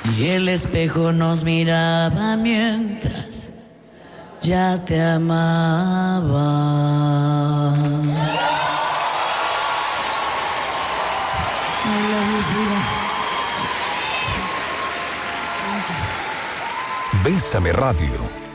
Y el espejo nos miraba mientras ya te amaba. Bésame Radio.